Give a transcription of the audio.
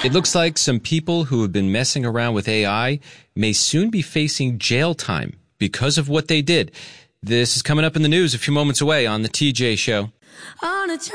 It looks like some people who have been messing around with AI may soon be facing jail time because of what they did. This is coming up in the news a few moments away on The TJ Show.